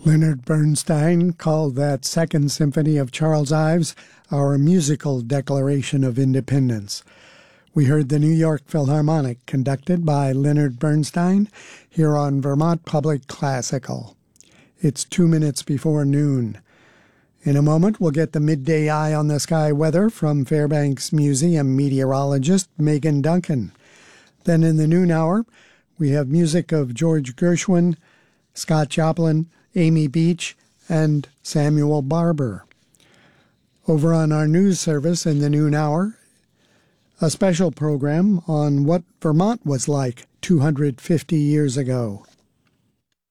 Leonard Bernstein called that Second Symphony of Charles Ives our musical declaration of independence. We heard the New York Philharmonic, conducted by Leonard Bernstein, here on Vermont Public Classical. It's 2 minutes before noon. In a moment, we'll get the midday eye on the sky weather from Fairbanks Museum meteorologist Megan Duncan. Then in the noon hour, we have music of George Gershwin, Scott Joplin, Amy Beach, and Samuel Barber. Over on our news service in the noon hour, a special program on what Vermont was like 250 years ago.